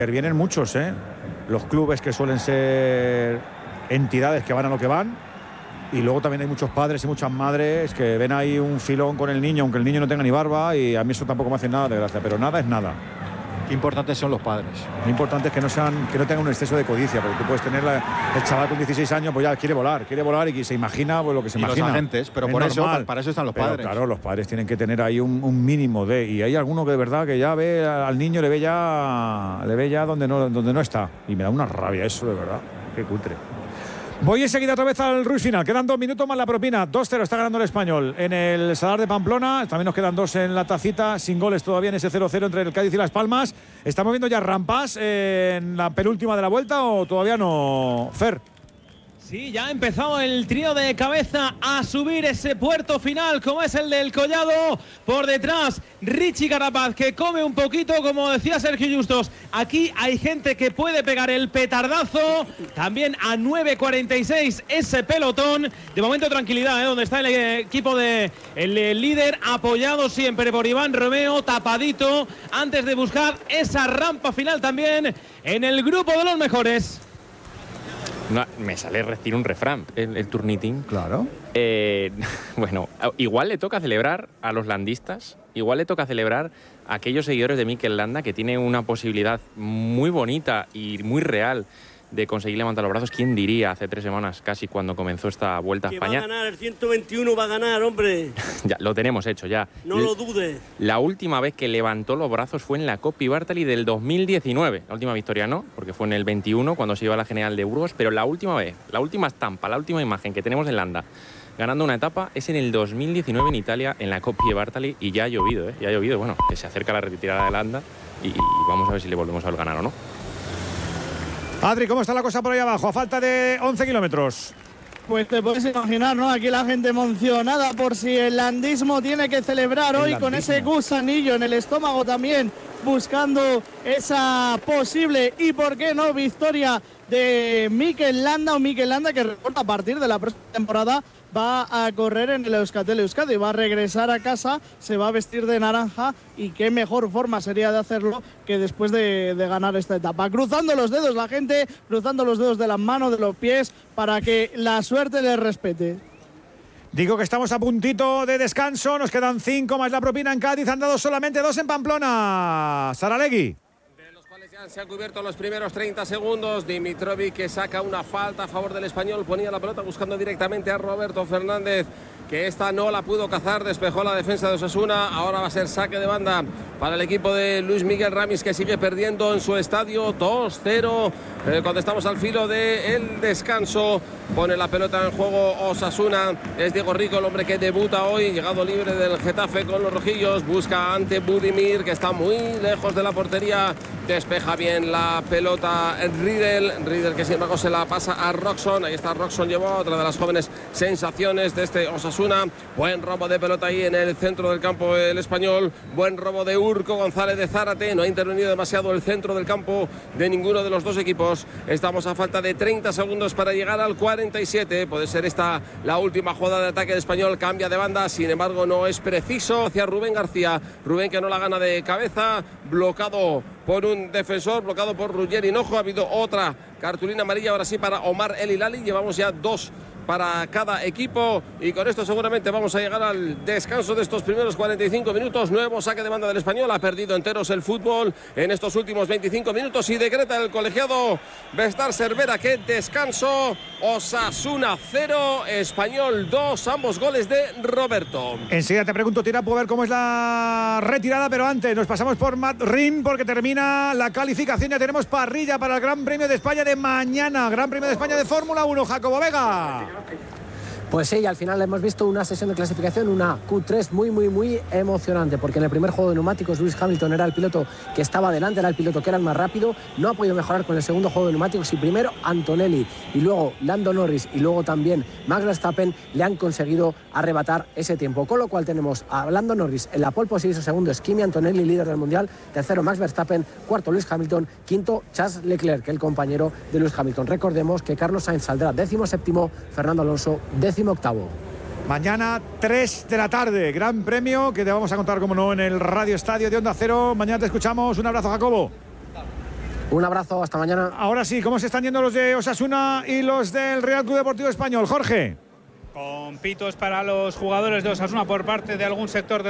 Vienen muchos, los clubes que suelen ser entidades que van a lo que van, y luego también hay muchos padres y muchas madres que ven ahí un filón con el niño, aunque el niño no tenga ni barba, y a mí eso tampoco me hace nada de gracia, pero nada es nada. Qué importantes son los padres. Lo importante es que no tengan un exceso de codicia, porque tú puedes tener el chaval con 16 años, pues ya quiere volar y se imagina pues, lo que se imagina. Los agentes, pero por eso, para eso están los padres. Claro, los padres tienen que tener ahí un mínimo de, y hay alguno que de verdad que ya ve al niño, le ve ya donde no está, y me da una rabia eso, de verdad, qué cutre. Voy enseguida otra vez al rush final. Quedan 2 minutos más la propina. 2-0 está ganando el Español en el Sadar de Pamplona. También nos quedan 2 en la Tacita, sin goles todavía en ese 0-0 entre el Cádiz y Las Palmas. ¿Estamos viendo ya rampas en la penúltima de la vuelta o todavía no, Fer? Sí, ya ha empezado el trío de cabeza a subir ese puerto final, como es el del Collado. Por detrás, Richie Carapaz, que come un poquito, como decía Sergio Justos. Aquí hay gente que puede pegar el petardazo. También a 9.46 ese pelotón. De momento tranquilidad, donde está el equipo el líder, apoyado siempre por Iván Romeo, tapadito, antes de buscar esa rampa final también en el grupo de los mejores. No, me sale decir un refrán, el turnitín. Claro. Bueno, igual le toca celebrar a los landistas, igual le toca celebrar a aquellos seguidores de Mikel Landa, que tiene una posibilidad muy bonita y muy real de conseguir levantar los brazos. ¿Quién diría hace 3 semanas casi cuando comenzó esta Vuelta a España? Va a ganar, el 121 va a ganar, hombre. Ya, lo tenemos hecho ya. No lo dudes. La última vez que levantó los brazos fue en la Coppi Bartali del 2019. La última victoria no, porque fue en el 21 cuando se iba a la General de Burgos, pero la última vez, la última estampa, la última imagen que tenemos en Landa ganando una etapa es en el 2019 en Italia, en la Coppi Bartali, y ya ha llovido, Ya ha llovido. Bueno, que se acerca la retirada de Landa y vamos a ver si le volvemos a ver ganar o no. Adri, ¿cómo está la cosa por ahí abajo? A falta de 11 kilómetros. Pues te puedes imaginar, ¿no? Aquí la gente emocionada por si el landismo tiene que celebrar hoy con ese gusanillo en el estómago también, buscando esa posible y, ¿por qué no?, victoria de Mikel Landa, que recuerda, a partir de la próxima temporada va a correr en el Euskaltel Euskadi, va a regresar a casa, se va a vestir de naranja, y qué mejor forma sería de hacerlo que después de ganar esta etapa. Cruzando los dedos la gente, cruzando los dedos de las manos, de los pies, para que la suerte les respete. Digo que estamos a puntito de descanso, nos quedan 5 más la propina en Cádiz, han dado solamente 2 en Pamplona. Saralegui. Se han cubierto los primeros 30 segundos. Dimitrovic, que saca una falta a favor del Español, ponía la pelota buscando directamente a Roberto Fernández, que esta no la pudo cazar, despejó la defensa de Osasuna. Ahora va a ser saque de banda para el equipo de Luis Miguel Ramis, que sigue perdiendo en su estadio 2-0. Cuando estamos al filo del descanso, pone la pelota en juego Osasuna. Es Diego Rico el hombre que debuta hoy, llegado libre del Getafe con los rojillos, busca ante Budimir, que está muy lejos de la portería. Despeja bien la pelota Riedel, que sin embargo se la pasa a Roxon. Ahí está Roxon, llevó otra de las jóvenes sensaciones de este Osasuna. Buen robo de pelota ahí en el centro del campo el Español. Buen robo de Urco González de Zárate. No ha intervenido demasiado el centro del campo de ninguno de los dos equipos. Estamos a falta de 30 segundos para llegar al 47. Puede ser esta la última jugada de ataque del Español. Cambia de banda, sin embargo no es preciso. Hacia Rubén García. Rubén, que no la gana de cabeza. Blocado por un defensor, bloqueado por Ruggeri Hinojo. Ha habido otra cartulina amarilla ahora sí para Omar El Hilali. Llevamos ya 2 para cada equipo, y con esto seguramente vamos a llegar al descanso de estos primeros 45 minutos. Nuevo saque de banda del Español. Ha perdido enteros el fútbol en estos últimos 25 minutos y decreta el colegiado Bestar Cervera que descanso. Osasuna 0, Español 2, ambos goles de Roberto. Enseguida te pregunto, Tirapu, a ver cómo es la retirada, pero antes nos pasamos por Madrid porque termina la calificación. Ya tenemos parrilla para el Gran Premio de España de mañana. Gran Premio de España de Fórmula 1, Jacobo Vega. Pues sí, al final hemos visto una sesión de clasificación, una Q3 muy emocionante, porque en el primer juego de neumáticos Lewis Hamilton era el piloto que estaba delante, era el piloto que era el más rápido. No ha podido mejorar con el segundo juego de neumáticos, y primero Antonelli y luego Lando Norris y luego también Max Verstappen le han conseguido arrebatar ese tiempo, con lo cual tenemos a Lando Norris en la pole position, segundo es Kimi Antonelli, líder del mundial, tercero Max Verstappen, cuarto Lewis Hamilton, quinto Charles Leclerc, el compañero de Lewis Hamilton. Recordemos que Carlos Sainz saldrá 17º, Fernando Alonso 18º. Mañana 3 de la tarde, Gran Premio que te vamos a contar, como no, en el Radio Estadio de Onda Cero. Mañana te escuchamos. Un abrazo, Jacobo. Un abrazo, hasta mañana. Ahora sí, ¿cómo se están yendo los de Osasuna y los del Real Club Deportivo Español? Jorge. Con pitos para los jugadores de Osasuna por parte de algún sector de